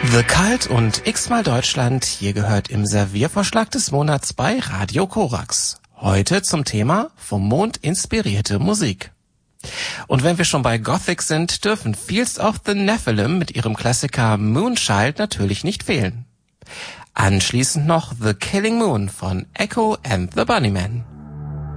The Cult und x-mal Deutschland, hier gehört im Serviervorschlag des Monats bei Radio Korax. Heute zum Thema vom Mond inspirierte Musik. Und wenn wir schon bei Gothic sind, dürfen Fields of the Nephilim mit ihrem Klassiker Moonchild natürlich nicht fehlen. Anschließend noch The Killing Moon von Echo and the Bunnymen.